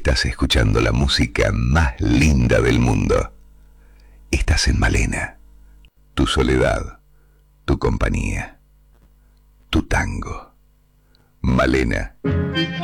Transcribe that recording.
Estás escuchando la música más linda del mundo. Estás en Malena. Tu soledad, tu compañía, tu tango. Malena.